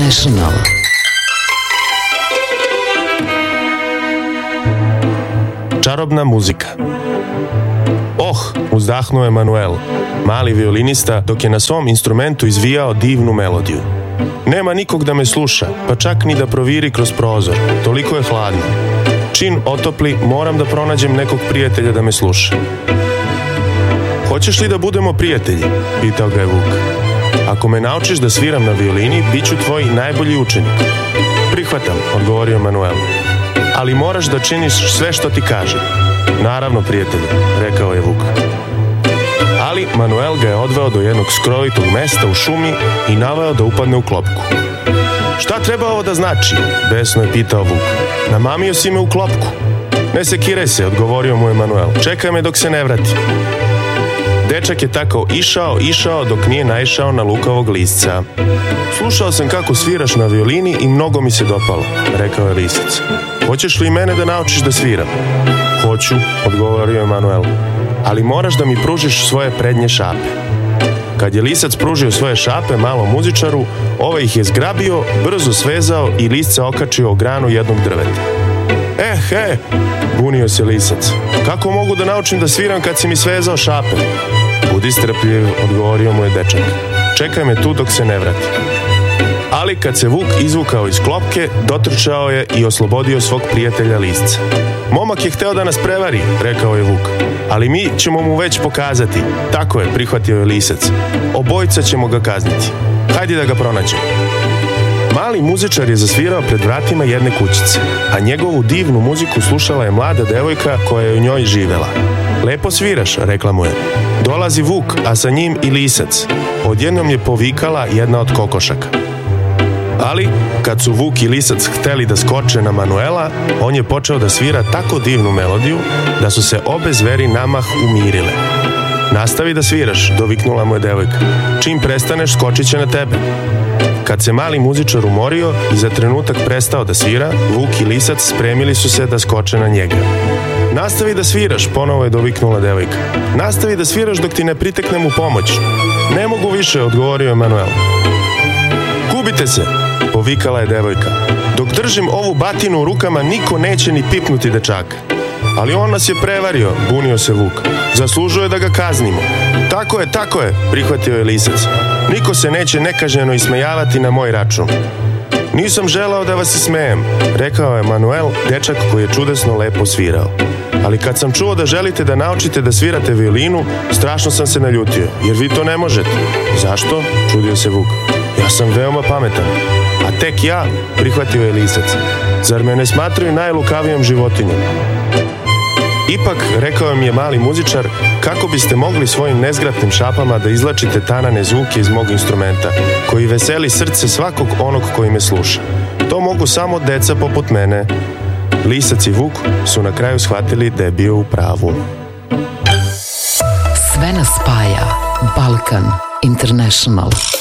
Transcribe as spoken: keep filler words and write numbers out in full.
International. Čarobna muzika. Oh, uzdahnuo je Manuel, mali violinista, dok je na svom instrumentu izvijao divnu melodiju. Nema nikog da me sluša, pa čak ni da proviri kroz prozor, toliko je hladno. Čim otopli, moram da pronađem nekog prijatelja da me sluša. Hoćeš li da budemo prijatelji? Pitao ga je Vuk. Ako me naučiš da sviram na violini, bit ću tvoj najbolji učenik. Prihvatam, odgovorio Manuel. Ali moraš da činiš sve što ti kažem. Naravno, prijatelju, rekao je Vuk. Ali Manuel ga je odveo do jednog skrovitog mesta u šumi i naveo da upadne u klopku. Šta treba ovo da znači? Besno je pitao Vuk. Namamio si me u klopku. Ne sekiraj se, odgovorio mu je Manuel. Čekaj me dok se ne vrati. Dečak je tako išao, išao dok nije naišao na lukavog lisca. Slušao sam kako sviraš na violini i mnogo mi se dopalo, rekao je lisac. Hoćeš li i mene da naučiš da sviram? Hoću, odgovorio je Manuel. Ali moraš da mi pružiš svoje prednje šape. Kad je lisac pružio svoje šape malom muzičaru, ovaj ih je zgrabio, brzo svezao i lisca okačio o granu jednog drveta. Eh, eh, bunio se lisac. Kako mogu da naučim da sviram kad si mi svezao šape? Budi strpljiv, odgovorio mu je dečak. Čekaj me tu dok se ne vrati. Ali kad se Vuk izvukao iz klopke, dotrčao je i oslobodio svog prijatelja lisca. Momak je hteo da nas prevari, rekao je Vuk. Ali mi ćemo mu već pokazati. Tako je, prihvatio je lisac. Obojica ćemo ga kazniti. Hajde da ga pronađemo. Mali muzičar je zasvirao pred vratima jedne kućice, a njegovu divnu muziku slušala je mlada devojka koja je u njoj živela. Lepo sviraš, rekla mu je. Dolazi Vuk, a sa njim i lisac. Odjednom je povikala jedna od kokošaka. Ali, kad su Vuk i lisac hteli da skoče na Manuela, on je počeo da svira tako divnu melodiju da su se obe zveri namah umirile. Nastavi da sviraš, doviknula mu je devojka. Čim prestaneš, skočit će na tebe. Kad se mali muzičar umorio i za trenutak prestao da svira, Vuk i lisac spremili su se da skoče na njega. Nastavi da sviraš, ponovo je doviknula devojka. Nastavi da sviraš dok ti ne priteknem u pomoć. Ne mogu više, odgovorio je Manuel. Gubite se, povikala je devojka. Dok držim ovu batinu u rukama, niko neće ni pipnuti dečaka. Ali on nas je prevario, bunio se Vuk. Zaslužuje da ga kaznimo. Tako je, tako je, prihvatio je lisac. Niko se neće nekažnjeno ismejavati na moj račun. Nisam želao da vas ismejem, rekao je Manuel, dečak koji je čudesno lepo svirao. Ali kad sam čuo da želite da naučite da svirate violinu, strašno sam se naljutio, jer vi to ne možete. Zašto? Čudio se Vuk. Ja sam veoma pametan. A tek ja, prihvatio je lisac. Zar me ne smatraju najlukavijom životinjom? Ipak, rekao mi je mali muzičar, kako biste mogli svojim nezgrapnim šapama da izlačite tanane zvuke iz mog instrumenta, koji veseli srce svakog onog koji me sluša. To mogu samo deca poput mene. Lisac i Vuk su na kraju shvatili da je bio u pravu. Sve nas spaja. Balkan International.